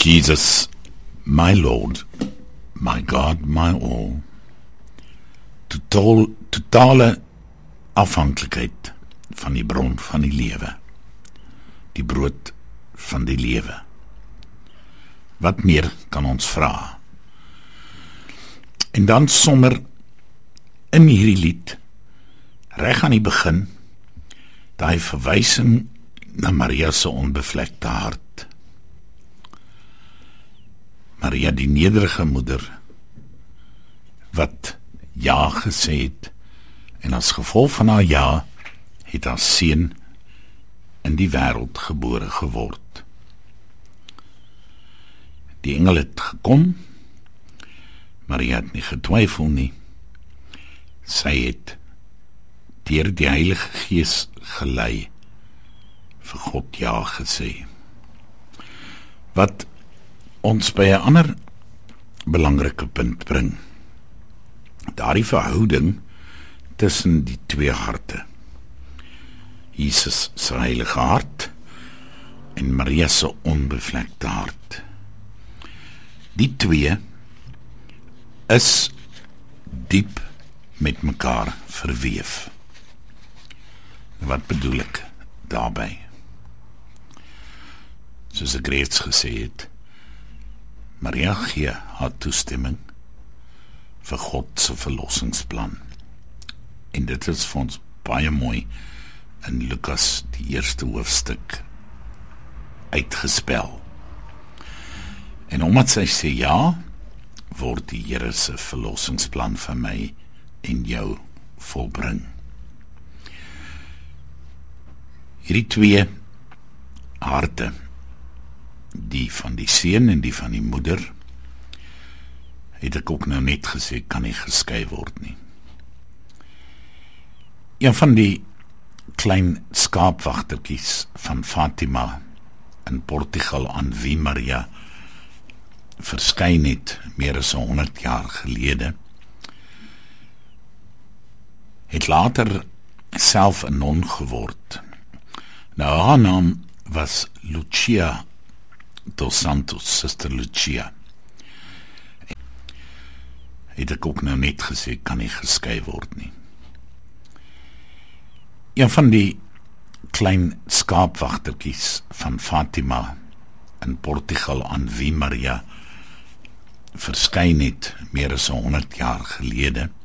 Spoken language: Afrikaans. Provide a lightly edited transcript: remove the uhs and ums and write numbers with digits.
Jesus, my Lord, my God, my all. Totale afhanklikheid van die bron van die lewe, die brood van die lewe. Wat meer kan ons vra? En dan sommer in hierdie lied, reg aan die begin, daai verwysing na Maria se onbevlekte hart. Maria, die nederige moeder, wat ja gesê het, en as gevolg van haar ja, het haar seun in die wêreld gebore geword. Die engel het gekom, Maria het nie getwyfel nie, sy het deur die Heilige Gees gelei, vir God ja gesê. Wat ons by 'n ander belangrike punt bring, daardie verhouding tussen die twee harte, Jesus se heilige hart en Maria se onbevlekte hart. Die twee is diep met mekaar verweef. Wat bedoel ek daarby? Soos ek reeds gesê het, Maria gee haar toestemming vir God se verlossingsplan. En dit is vir ons baie mooi in Lukas die 1ste hoofstuk uitgespel. En omdat sy sê ja, word die Here se verlossingsplan vir my en jou volbring. Hierdie twee harte, die van die seun en die van die moeder, het ek ook nou net gesê, kan nie geskei word nie. Een van die klein skaapwagtertjies van Fatima in Portugal, aan wie Maria verskyn het meer as 100 jaar gelede, het later self 'n non geword. Nou, haar naam was Lucia dos Santos, Suster Lucia. Het ek ook nou net gesê, kan nie geskei word nie. Een van die klein skaapwagtertjies van Fatima in Portugal, aan wie Maria verskyn het meer as 100 jaar gelede,